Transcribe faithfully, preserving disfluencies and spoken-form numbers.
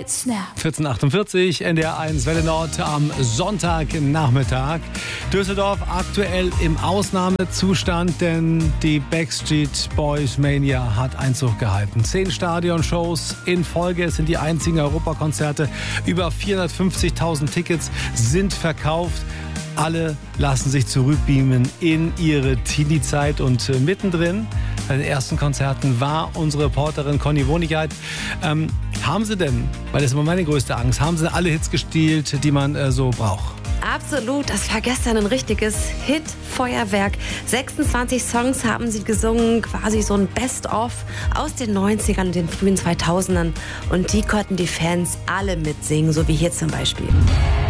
Snap. vierzehn Uhr achtundvierzig, N D R eins Welle Nord am Sonntagnachmittag. Düsseldorf aktuell im Ausnahmezustand, denn die Backstreet Boys Mania hat Einzug gehalten. Zehn Stadionshows in Folge, es sind die einzigen Europakonzerte. Über vierhundertfünfzigtausend Tickets sind verkauft. Alle lassen sich zurückbeamen in ihre Teenie-Zeit und äh, mittendrin bei den ersten Konzerten war unsere Reporterin Conny Wonigat. Ähm, haben Sie denn, weil das ist immer meine größte Angst, haben Sie alle Hits gestiehlt, die man äh, so braucht? Absolut, das war gestern ein richtiges Hit-Feuerwerk. sechsundzwanzig Songs haben sie gesungen, quasi so ein Best-of aus den neunzigern und den frühen zweitausendern. Und die konnten die Fans alle mitsingen, so wie hier zum Beispiel.